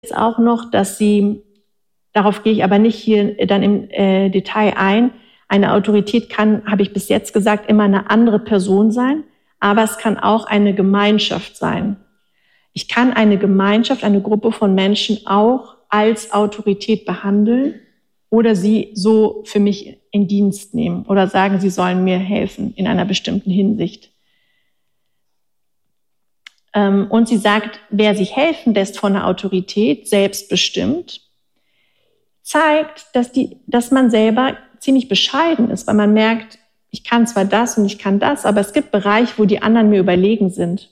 jetzt auch noch, dass sie, darauf gehe ich aber nicht hier dann im Detail ein, eine Autorität kann, habe ich bis jetzt gesagt, immer eine andere Person sein, aber es kann auch eine Gemeinschaft sein. Ich kann eine Gemeinschaft, eine Gruppe von Menschen auch als Autorität behandeln oder sie so für mich in Dienst nehmen oder sagen, sie sollen mir helfen in einer bestimmten Hinsicht. Und sie sagt, wer sich helfen lässt von der Autorität, selbstbestimmt, zeigt, dass man selber ziemlich bescheiden ist, weil man merkt, ich kann zwar das und ich kann das, aber es gibt Bereiche, wo die anderen mir überlegen sind.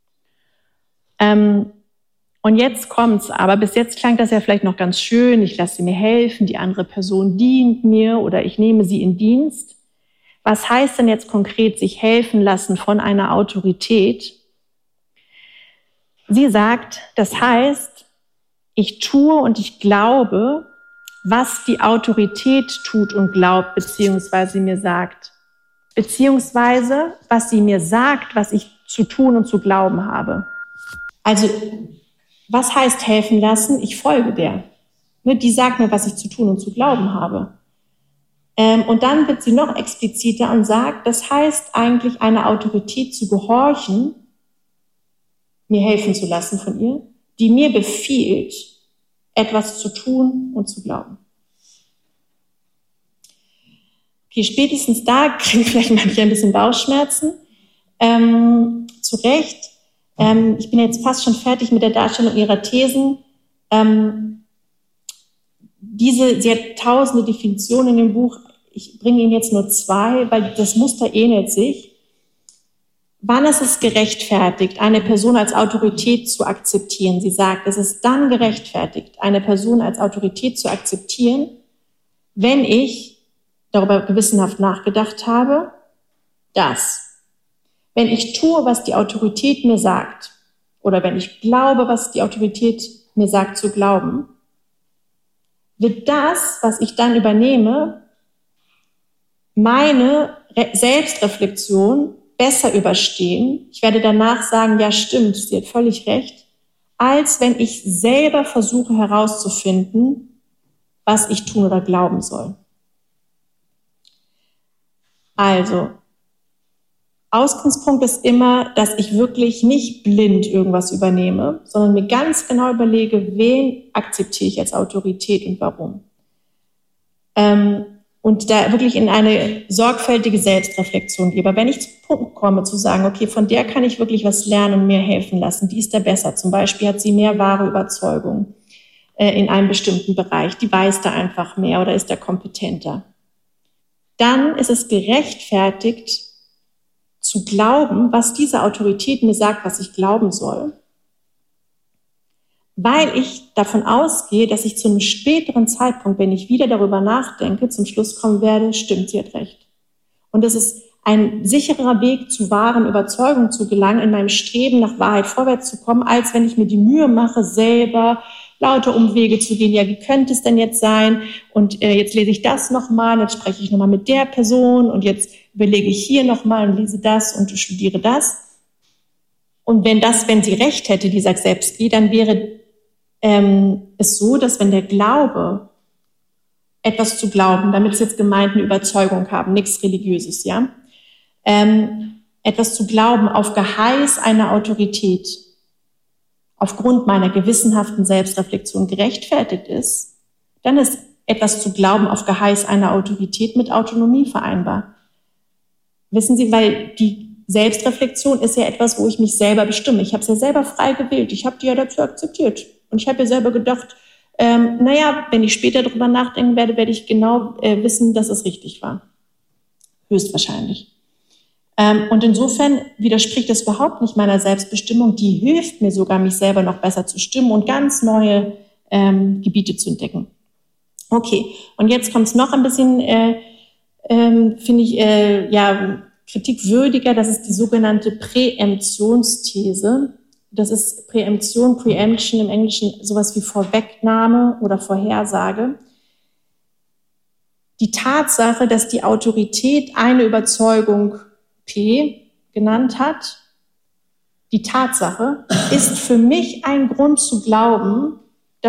Und jetzt kommt's, aber bis jetzt klang das ja vielleicht noch ganz schön, ich lasse sie mir helfen, die andere Person dient mir oder ich nehme sie in Dienst. Was heißt denn jetzt konkret, sich helfen lassen von einer Autorität? Sie sagt, das heißt, ich tue und ich glaube, was die Autorität tut und glaubt, beziehungsweise mir sagt. Beziehungsweise, was sie mir sagt, was ich zu tun und zu glauben habe. Also, was heißt helfen lassen? Ich folge der. Die sagt mir, was ich zu tun und zu glauben habe. Und dann wird sie noch expliziter und sagt, das heißt eigentlich einer Autorität zu gehorchen, mir helfen zu lassen von ihr, die mir befiehlt, etwas zu tun und zu glauben. Okay, spätestens da kriegen vielleicht manche ein bisschen Bauchschmerzen. Zu Recht. Ich bin jetzt fast schon fertig mit der Darstellung ihrer Thesen. Sie hat tausende Definitionen in dem Buch. Ich bringe Ihnen jetzt nur 2, weil das Muster ähnelt sich. Wann ist es gerechtfertigt, eine Person als Autorität zu akzeptieren? Sie sagt, es ist dann gerechtfertigt, eine Person als Autorität zu akzeptieren, wenn ich darüber gewissenhaft nachgedacht habe, wenn ich tue, was die Autorität mir sagt, oder wenn ich glaube, was die Autorität mir sagt zu glauben, wird das, was ich dann übernehme, meine Selbstreflexion besser überstehen. Ich werde danach sagen, ja stimmt, sie hat völlig recht, als wenn ich selber versuche herauszufinden, was ich tun oder glauben soll. Also, Ausgangspunkt ist immer, dass ich wirklich nicht blind irgendwas übernehme, sondern mir ganz genau überlege, wen akzeptiere ich als Autorität und warum. Und da wirklich in eine sorgfältige Selbstreflexion gebe. Aber wenn ich zum Punkt komme, zu sagen, okay, von der kann ich wirklich was lernen und mir helfen lassen, die ist da besser. Zum Beispiel hat sie mehr wahre Überzeugung in einem bestimmten Bereich, die weiß da einfach mehr oder ist da kompetenter. Dann ist es gerechtfertigt, zu glauben, was diese Autorität mir sagt, was ich glauben soll, weil ich davon ausgehe, dass ich zu einem späteren Zeitpunkt, wenn ich wieder darüber nachdenke, zum Schluss kommen werde, stimmt, sie hat recht. Und es ist ein sicherer Weg, zu wahren Überzeugungen zu gelangen, in meinem Streben nach Wahrheit vorwärts zu kommen, als wenn ich mir die Mühe mache, selber lauter Umwege zu gehen. Ja, wie könnte es denn jetzt sein? Und jetzt lese ich das nochmal, jetzt spreche ich nochmal mit der Person und jetzt überlege ich hier nochmal und lese das und studiere das. Und wenn sie recht hätte, die Sagzewski, dann wäre es so, dass wenn der Glaube, etwas zu glauben, damit ist jetzt gemeint eine Überzeugung haben, nichts Religiöses, ja, etwas zu glauben auf Geheiß einer Autorität, aufgrund meiner gewissenhaften Selbstreflexion gerechtfertigt ist, dann ist etwas zu glauben auf Geheiß einer Autorität mit Autonomie vereinbar. Wissen Sie, weil die Selbstreflexion ist ja etwas, wo ich mich selber bestimme. Ich habe es ja selber frei gewählt. Ich habe die ja dazu akzeptiert. Und ich habe ja selber gedacht, wenn ich später darüber nachdenken werde, werde ich genau wissen, dass es richtig war. Höchstwahrscheinlich. Und insofern widerspricht es überhaupt nicht meiner Selbstbestimmung. Die hilft mir sogar, mich selber noch besser zu stimmen und ganz neue Gebiete zu entdecken. Okay, und jetzt kommt es noch ein bisschen, finde ich, kritikwürdiger. Das ist die sogenannte Präemptionsthese. Das ist Preemption im Englischen sowas wie Vorwegnahme oder Vorhersage. Die Tatsache, dass die Autorität eine Überzeugung P genannt hat, die Tatsache, ist für mich ein Grund zu glauben,